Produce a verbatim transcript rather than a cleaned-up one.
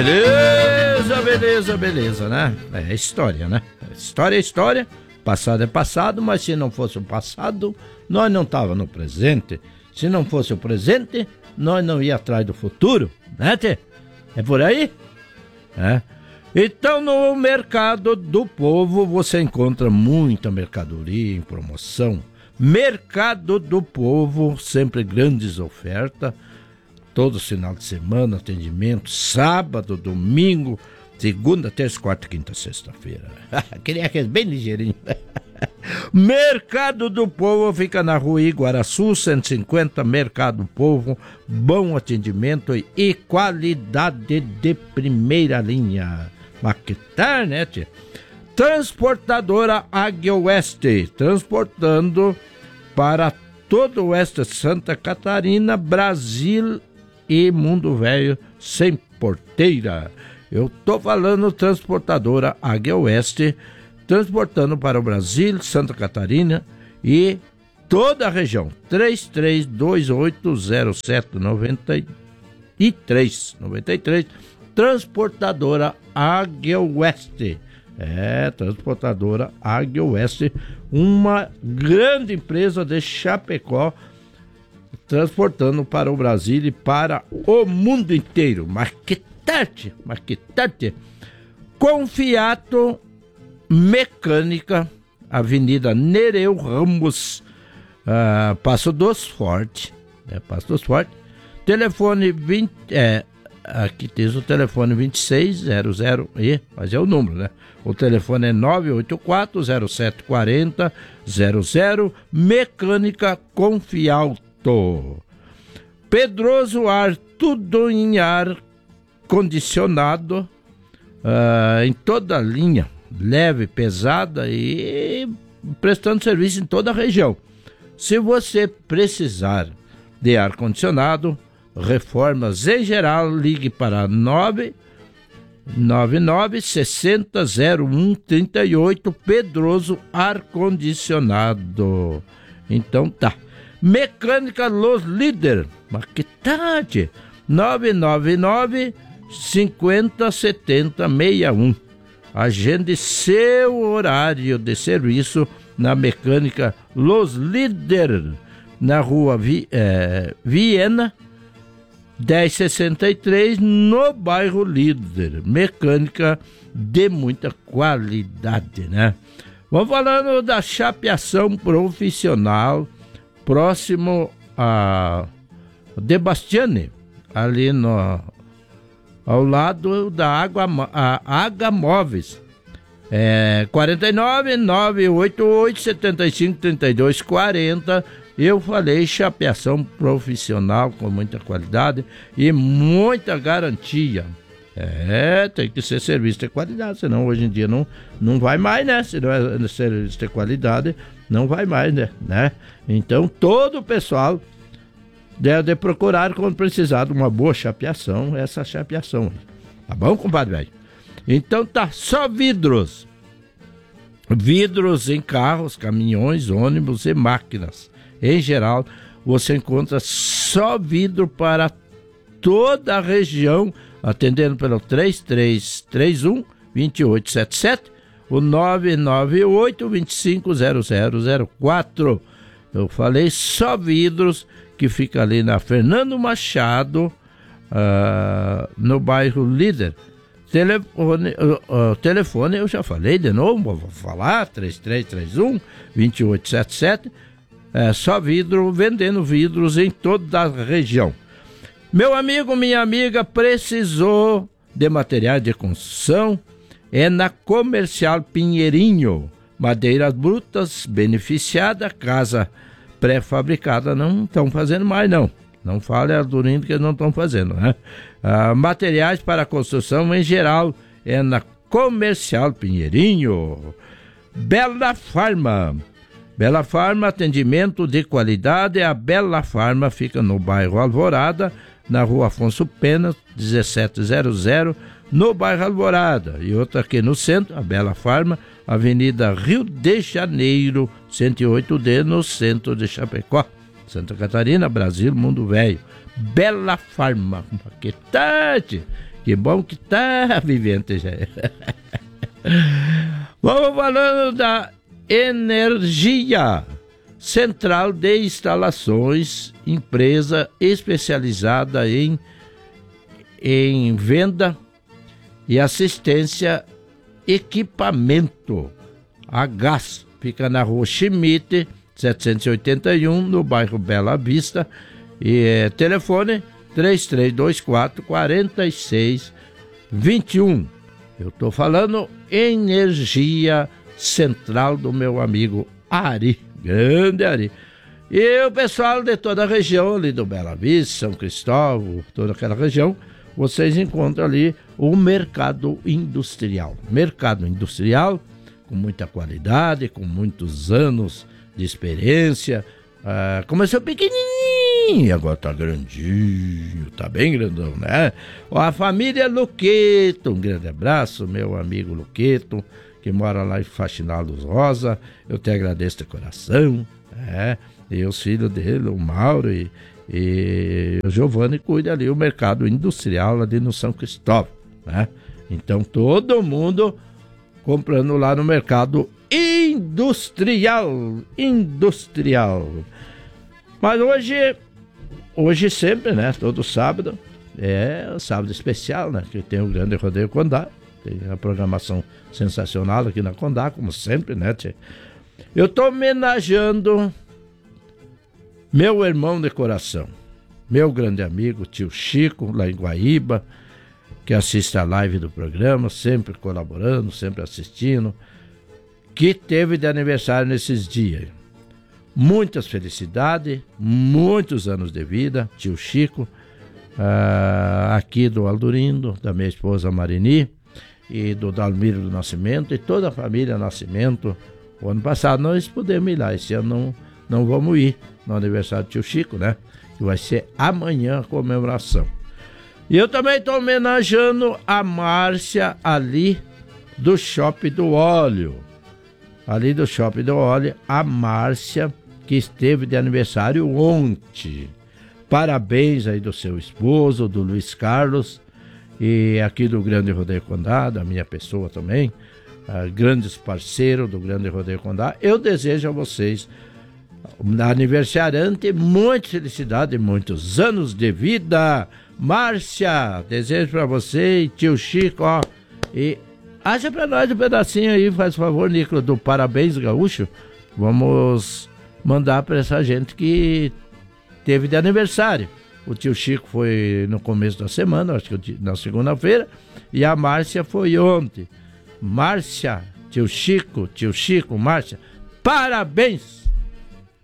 Beleza, beleza, beleza, né? É história, né? História é história, passado é passado, mas se não fosse o passado, nós não tava no presente. Se não fosse o presente, nós não ia atrás do futuro, né, tchê? É por aí? É. Então, no Mercado do Povo, você encontra muita mercadoria em promoção. Mercado do Povo, sempre grandes ofertas. Todo final de semana, atendimento, sábado, domingo, segunda, terça, quarta, quinta, sexta-feira. Queria aqueles bem ligeirinho. Mercado do Povo fica na rua Iguaraçu, cento e cinquenta, Mercado do Povo, bom atendimento e qualidade de primeira linha. Maquetar, né, tia? Transportadora Águia Oeste, transportando para todo o oeste de Santa Catarina, Brasil e Mundo Velho sem porteira. Eu tô falando transportadora Águia Oeste, transportando para o Brasil, Santa Catarina e toda a região. três três dois oito zero sete nove três nove três, transportadora Águia Oeste. É, transportadora Águia Oeste, uma grande empresa de Chapecó, transportando para o Brasil e para o mundo inteiro. Marquetarte, Marquetarte. Confiato Mecânica, Avenida Nereu Ramos, uh, Passo dos Fortes, é, Passo dos Fortes. Telefone vinte, é, aqui tem o telefone vinte e seis zero zero, e, mas é o número, né? O telefone é nove oito quatro zero sete quatro zero zero zero. Mecânica Confialto. Pedroso Ar, tudo em ar condicionado, uh, em toda a linha, leve, pesada e prestando serviço em toda a região. Se você precisar de ar condicionado, reformas em geral, ligue para nove nove nove sessenta zero um trinta e oito, Pedroso Ar Condicionado. Então tá. Mecânica Los Líder, Maquetate, nove nove nove cinquenta setenta sessenta e um. Agende seu horário de serviço na Mecânica Los Líder, na rua Vi, é, Viena dez sessenta e três, no bairro Líder. Mecânica de muita qualidade, né? Vamos falando da chapeação profissional, próximo a De Bastiani, ali no, ao lado da Água, a Água Móveis. É, quarenta e nove, nove oito oito, setenta e cinco, trinta e dois, quarenta. Eu falei chapeação profissional com muita qualidade e muita garantia. É, tem que ser serviço de qualidade, senão hoje em dia não, não vai mais, né? Se não é serviço de qualidade, não vai mais, né? né? Então todo o pessoal deve procurar, quando precisar de uma boa chapeação, essa chapeação. Tá bom, compadre velho? Então tá, só vidros. Vidros em carros, caminhões, ônibus e máquinas. Em geral, você encontra só vidro para toda a região, atendendo pelo três três três um, dois oito sete sete, o nove nove oito, dois cinco zero zero zero quatro. Eu falei só vidros, que fica ali na Fernando Machado, uh, no bairro Líder. Telefone, uh, uh, telefone eu já falei de novo, vou falar, três três três um, dois oito sete sete. É, só vidro, vendendo vidros em toda a região. Meu amigo, minha amiga, precisou de materiais de construção? É na Comercial Pinheirinho. Madeiras brutas, beneficiada, casa pré-fabricada não estão fazendo mais, não. Não fale Ardurindo que não estão fazendo, né? Ah, materiais para construção em geral é na Comercial Pinheirinho. Bela Farma. Bela Farma, atendimento de qualidade. A Bela Farma fica no bairro Alvorada, na rua Afonso Pena, dezessete zero zero, no bairro Alvorada. E outra aqui no centro, a Bela Farma, Avenida Rio de Janeiro, cento e oito D, no centro de Chapecó, Santa Catarina, Brasil, Mundo Velho. Bela Farma, que tarde! Que bom que tá, Vivente. Já. Vamos falando da Energia, Central de Instalações, empresa especializada em, em venda e assistência equipamento a gás. Fica na rua Schmidt, setecentos e oitenta e um, no bairro Bela Vista. E é, telefone três três dois quatro, quatro seis dois um. Eu estou falando Energia Central do meu amigo Ari, grande Ari. E o pessoal de toda a região ali do Bela Vista, São Cristóvão, toda aquela região, vocês encontram ali o mercado industrial. Mercado industrial com muita qualidade, com muitos anos de experiência. Ah, começou pequenininho, agora tá grandinho, tá bem grandão, né? A família Luqueto, um grande abraço, meu amigo Luqueto, que mora lá em Faxinal dos Rosa. Eu te agradeço de coração, né? E os filhos dele, o Mauro e, e o Giovanni, cuida ali o mercado industrial ali no São Cristóvão, né? Então todo mundo comprando lá no mercado industrial, industrial. Mas hoje, hoje sempre, né? Todo sábado, é sábado especial, né? Que tem o Grande Rodeio Condá, tem a programação sensacional aqui na Condá, como sempre, né? Tchê? Eu tô homenageando meu irmão de coração, meu grande amigo, tio Chico, lá em Guaíba, que assiste a live do programa, sempre colaborando, sempre assistindo, que teve de aniversário nesses dias. Muitas felicidades, muitos anos de vida, tio Chico, uh, aqui do Aldurindo, da minha esposa Marini, e do Dalmiro do Nascimento, e toda a família Nascimento. O ano passado nós pudemos ir lá, esse ano não, não vamos ir no aniversário do tio Chico, né? Que vai ser amanhã a comemoração. E eu também estou homenageando a Márcia ali do Shopping do Óleo. Ali do Shopping do Óleo, a Márcia, que esteve de aniversário ontem. Parabéns aí do seu esposo, do Luiz Carlos, e aqui do Grande Rodeio Condá, da minha pessoa também, uh, grandes parceiros do Grande Rodeio Condá. Eu desejo a vocês, aniversariante, muita felicidade e muitos anos de vida. Márcia, desejo pra você e tio Chico, ó, e acha pra nós um pedacinho aí, faz favor, Nicolas, do Parabéns Gaúcho. Vamos mandar pra essa gente que teve de aniversário. O tio Chico foi no começo da semana, acho que na segunda-feira, e a Márcia foi ontem. Márcia, tio Chico, tio Chico, Márcia, parabéns!